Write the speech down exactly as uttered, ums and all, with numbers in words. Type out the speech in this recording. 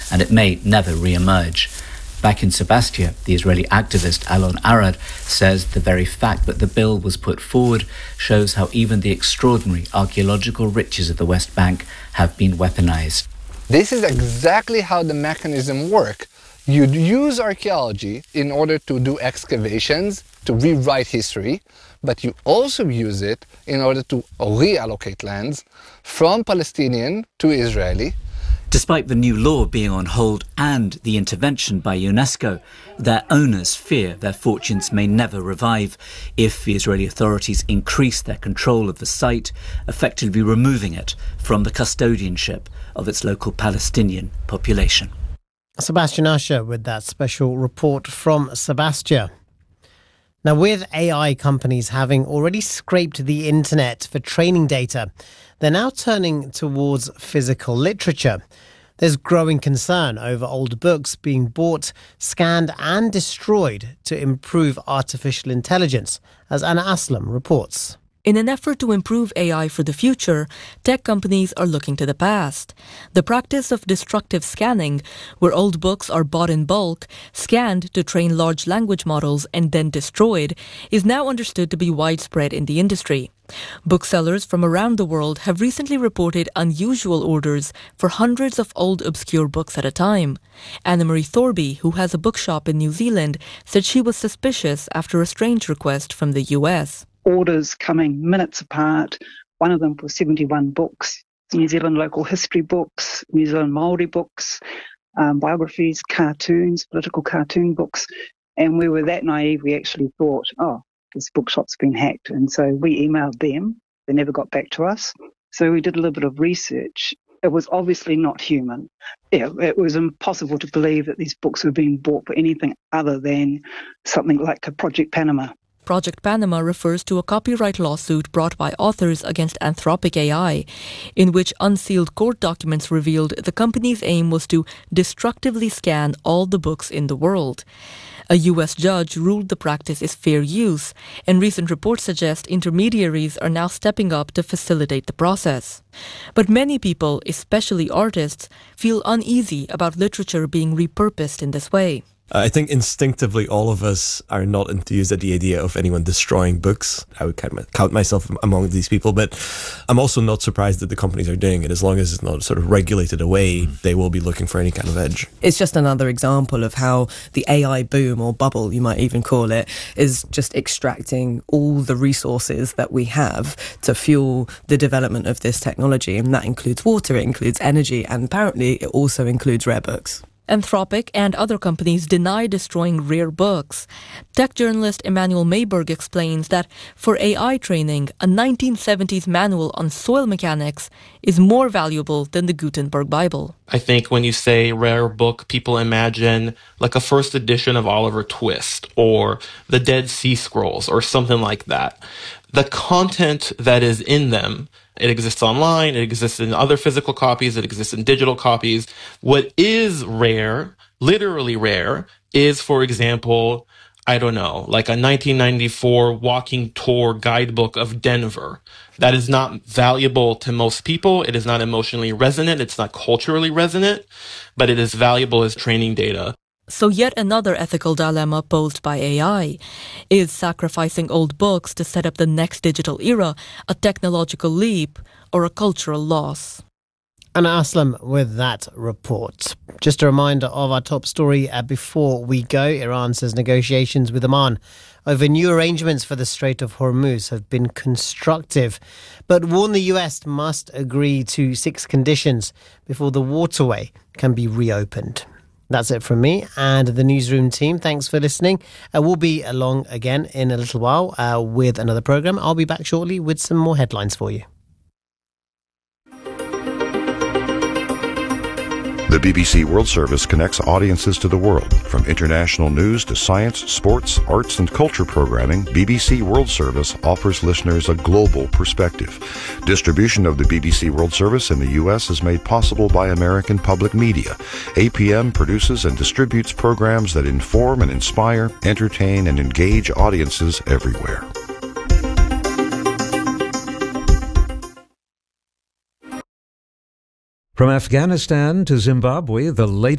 and it may never re-emerge. Back in Sebastia, the Israeli activist Alon Arad says the very fact that the bill was put forward shows how even the extraordinary archaeological riches of the West Bank have been weaponized. This is exactly how the mechanism works. You use archaeology in order to do excavations, to rewrite history, but you also use it in order to reallocate lands from Palestinian to Israeli. Despite the new law being on hold and the intervention by UNESCO, their owners fear their fortunes may never revive if the Israeli authorities increase their control of the site, effectively removing it from the custodianship of its local Palestinian population. Sebastian Usher with that special report from Sebastia. Now, with A I companies having already scraped the internet for training data, they're now turning towards physical literature. There's growing concern over old books being bought, scanned and destroyed to improve artificial intelligence, as Anna Aslam reports. In an effort to improve A I for the future, tech companies are looking to the past. The practice of destructive scanning, where old books are bought in bulk, scanned to train large language models and then destroyed, is now understood to be widespread in the industry. Booksellers from around the world have recently reported unusual orders for hundreds of old obscure books at a time. Anna-Marie Thorby, who has a bookshop in New Zealand, said she was suspicious after a strange request from the U S. Orders coming minutes apart. One of them for seventy-one books, New Zealand local history books, New Zealand Māori books, um, biographies, cartoons, political cartoon books. And we were that naive, we actually thought, oh, this bookshop's been hacked. And so we emailed them. They never got back to us. So we did a little bit of research. It was obviously not human. Yeah, it was impossible to believe that these books were being bought for anything other than something like a Project Panama. Project Panama refers to a copyright lawsuit brought by authors against Anthropic A I, in which unsealed court documents revealed the company's aim was to destructively scan all the books in the world. A U S judge ruled the practice is fair use, and recent reports suggest intermediaries are now stepping up to facilitate the process. But many people, especially artists, feel uneasy about literature being repurposed in this way. I think instinctively all of us are not enthused at the idea of anyone destroying books. I would count myself among these people, but I'm also not surprised that the companies are doing it. As long as it's not sort of regulated away, they will be looking for any kind of edge. It's just another example of how the A I boom, or bubble you might even call it, is just extracting all the resources that we have to fuel the development of this technology. And that includes water, it includes energy, and apparently it also includes rare books. Anthropic and other companies deny destroying rare books. Tech journalist Emmanuel Mayberg explains that for A I training, a nineteen seventies manual on soil mechanics is more valuable than the Gutenberg Bible. I think when you say rare book, people imagine like a first edition of Oliver Twist or the Dead Sea Scrolls or something like that. The content that is in them, it exists online, it exists in other physical copies, it exists in digital copies. What is rare, literally rare, is, for example, I don't know, like a nineteen ninety-four walking tour guidebook of Denver. That is not valuable to most people. It is not emotionally resonant. It's not culturally resonant, but it is valuable as training data. So yet another ethical dilemma posed by A I. Is sacrificing old books to set up the next digital era a technological leap or a cultural loss? Anna Aslam with that report. Just a reminder of our top story uh, before we go. Iran says negotiations with Oman over new arrangements for the Strait of Hormuz have been constructive, but warn the U S must agree to six conditions before the waterway can be reopened. That's it from me and the newsroom team. Thanks for listening. Uh, we'll be along again in a little while uh, with another programme. I'll be back shortly with some more headlines for you. The B B C World Service connects audiences to the world. From international news to science, sports, arts and culture programming, B B C World Service offers listeners a global perspective. Distribution of the B B C World Service in the U S is made possible by American Public Media. A P M produces and distributes programs that inform and inspire, entertain and engage audiences everywhere. From Afghanistan to Zimbabwe, the latest